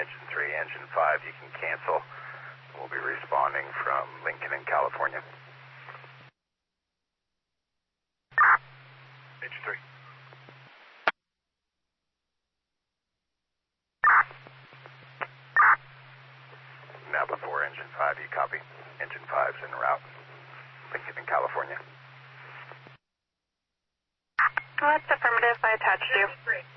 Engine 3, Engine 5, you can cancel. We'll be responding from Lincoln in California. Engine 3. Now before Engine 5, you copy. Engine 5's en route. Lincoln in California. That's affirmative. I attached you.